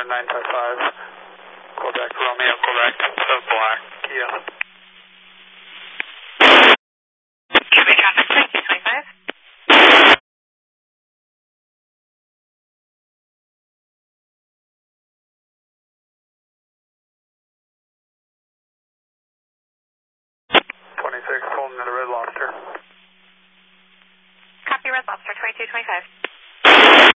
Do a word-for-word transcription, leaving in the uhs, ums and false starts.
nine five five, Quebec Romeo, Quebec, so black, Kia. Quebec traffic, twenty-two twenty-five. twenty-six, holding to the Red Lobster. Copy, Red Lobster, twenty-two twenty-five.